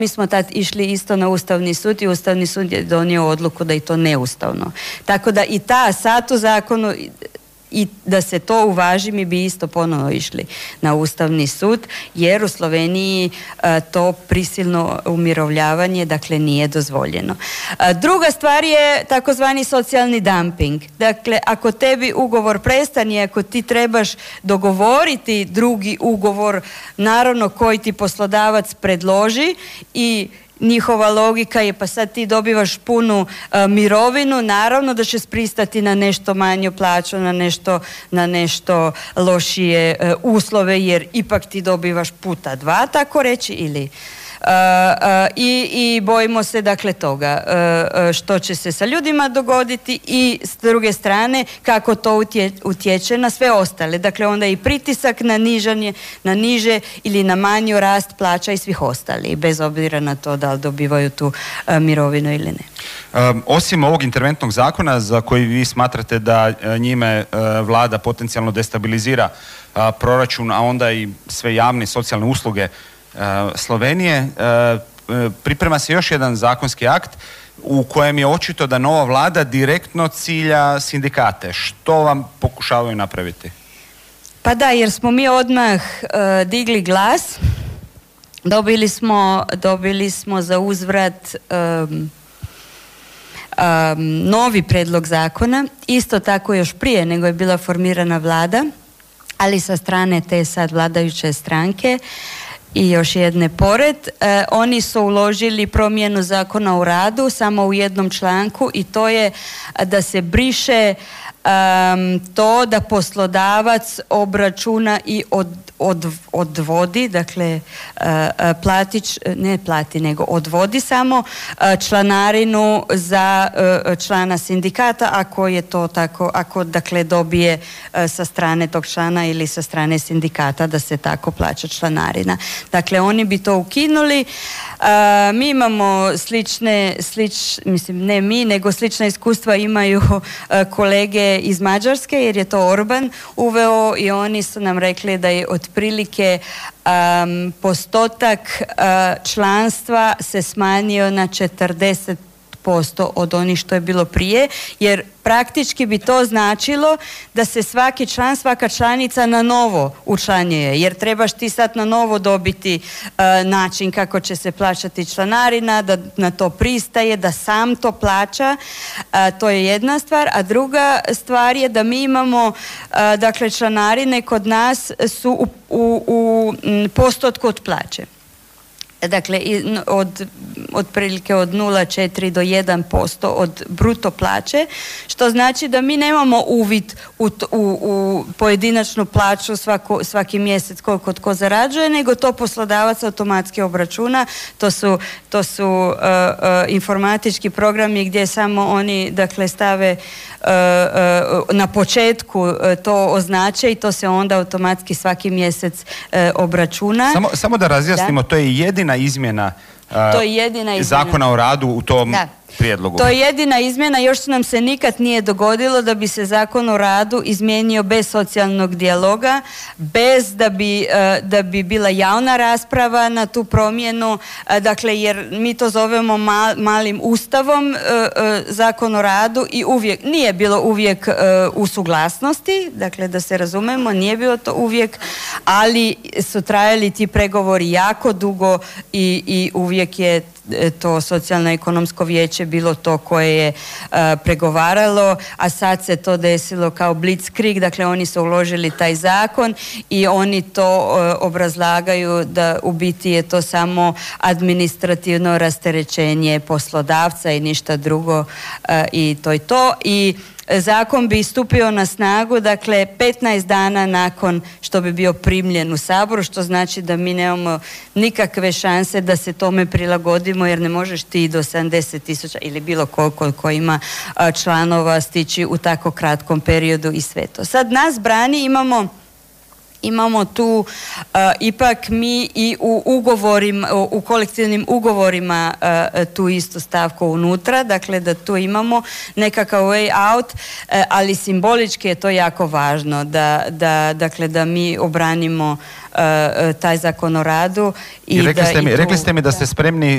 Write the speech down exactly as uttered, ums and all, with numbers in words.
Mi smo tad išli isto na Ustavni sud i Ustavni sud je donio odluku da je to neustavno. Tako da i ta sad u zakonu i da se to uvaži, mi bi isto ponovno išli na Ustavni sud, jer u Sloveniji a, to prisilno umirovljavanje, dakle, nije dozvoljeno. A, druga stvar je takozvani socijalni dumping. Dakle, ako tebi ugovor prestane, ako ti trebaš dogovoriti drugi ugovor, naravno koji ti poslodavac predloži, i njihova logika je pa sad ti dobivaš punu uh, mirovinu, naravno da ćeš pristati na nešto manju plaću, na nešto, na nešto lošije uh, uslove, jer ipak ti dobivaš puta dva, tako reći, ili Uh, uh, i, i bojimo se dakle toga uh, uh, što će se sa ljudima dogoditi i s druge strane kako to utje, utječe na sve ostale. Dakle, onda i pritisak na nižanje, na niže ili na manju rast plaća i svih ostalih, bez obzira na to da li dobivaju tu uh, mirovinu ili ne. Um, osim ovog interventnog zakona za koji vi smatrate da uh, njime uh, vlada potencijalno destabilizira uh, proračun, a onda i sve javne socijalne usluge Slovenije, priprema se još jedan zakonski akt u kojem je očito da nova vlada direktno cilja sindikate. Što vam pokušavaju napraviti? Pa da, jer smo mi odmah uh, digli glas, dobili smo, dobili smo za uzvrat um, um, novi predlog zakona, isto tako još prije nego je bila formirana vlada, ali sa strane te sad vladajuće stranke i još jedne pored, e, oni su uložili promjenu zakona o radu samo u jednom članku i to je da se briše um, to da poslodavac obračuna i od, od, odvodi, dakle uh, platić, ne plati, nego odvodi samo uh, članarinu za uh, člana sindikata ako je to tako, ako dakle dobije uh, sa strane tog člana ili sa strane sindikata da se tako plaća članarina. Dakle, oni bi to ukinuli. Uh, mi imamo slične, slič, mislim ne mi, nego slična iskustva imaju uh, kolege iz Mađarske, jer je to Orban uveo i oni su nam rekli da je otprilike um, postotak uh, članstva se smanjio na četrdeset posto od onih što je bilo prije, jer praktički bi to značilo da se svaki član, svaka članica na novo učlanjuje, jer trebaš ti sad na novo dobiti uh, način kako će se plaćati članarina, da na to pristaje, da sam to plaća. Uh, to je jedna stvar, a druga stvar je da mi imamo uh, dakle članarine kod nas su u, u, u postotku od plaće. Dakle, od, otprilike od nula zarez četiri do jedan posto od bruto plaće, što znači da mi nemamo uvid u, u, u pojedinačnu plaću svako, svaki mjesec koliko tko zarađuje, nego to poslodavac automatski obračuna. To su, to su uh, uh, informatički programi gdje samo oni dakle stave uh, uh, na početku uh, to označe i to se onda automatski svaki mjesec uh, obračuna. Samo, samo da razjasnimo, da? To je jedina izmjena, uh, to je jedina izmjena zakona o radu u tom da. prijedlogu. To je jedina izmjena, još nam se nikad nije dogodilo da bi se zakon o radu izmijenio bez socijalnog dijaloga, bez da bi, uh, da bi bila javna rasprava na tu promjenu, uh, dakle jer mi to zovemo mal, malim ustavom, uh, uh, zakon o radu i uvijek, nije bilo uvijek uh, u suglasnosti, dakle da se razumemo, nije bilo to uvijek, ali su trajali ti pregovori jako dugo i, i uvijek je to socijalno-ekonomsko vijeće bilo to koje je uh, pregovaralo, a sad se to desilo kao blitzkrieg, dakle oni su uložili taj zakon i oni to uh, obrazlagaju da u biti je to samo administrativno rasterećenje poslodavca i ništa drugo uh, i to je to. I zakon bi stupio na snagu, dakle, petnaest dana nakon što bi bio primljen u Saboru, što znači da mi nemamo nikakve šanse da se tome prilagodimo, jer ne možeš ti do sedamdeset tisuća ili bilo koliko ko ima članova stići u tako kratkom periodu i sve to. Sad nas brani, imamo imamo tu uh, ipak mi i u ugovorima, u, u kolektivnim ugovorima uh, tu istu stavku unutra, dakle da tu imamo nekakav way out, uh, ali simbolički je to jako važno da, da, dakle, da mi obranimo uh, taj zakon o radu. I, I rekli, da ste mi, i tu, rekli ste mi da ste spremni